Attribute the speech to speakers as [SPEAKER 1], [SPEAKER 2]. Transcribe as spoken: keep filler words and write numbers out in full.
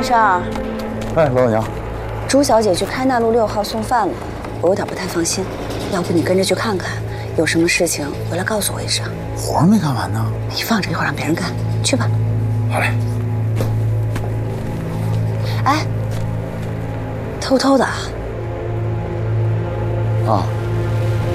[SPEAKER 1] 先生。
[SPEAKER 2] 哎，老板娘。
[SPEAKER 1] 朱小姐去开纳路六号送饭了，我有点不太放心，要不你跟着去看看，有什么事情回来告诉我一声。
[SPEAKER 2] 活没干完呢，
[SPEAKER 1] 你放着，一会儿让别人干，去吧。
[SPEAKER 2] 好嘞。
[SPEAKER 1] 哎，偷偷的啊。
[SPEAKER 2] 啊。